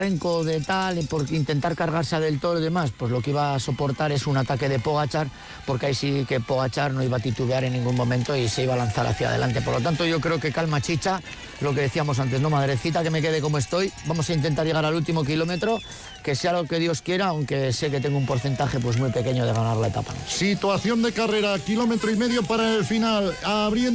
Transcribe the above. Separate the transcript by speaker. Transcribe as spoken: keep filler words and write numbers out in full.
Speaker 1: de tal, por intentar cargarse a Del Toro y demás, pues lo que iba a soportar es un ataque de Pogačar, porque ahí sí que Pogačar no iba a titubear en ningún momento y se iba a lanzar hacia adelante. Por lo tanto, yo creo que calma chicha, lo que decíamos antes, no madrecita, que me quede como estoy. Vamos a intentar llegar al último kilómetro, que sea lo que Dios quiera, aunque sé que tengo un porcentaje pues muy pequeño de ganar la etapa, ¿no?
Speaker 2: Situación de carrera, kilómetro y medio para el final, abriendo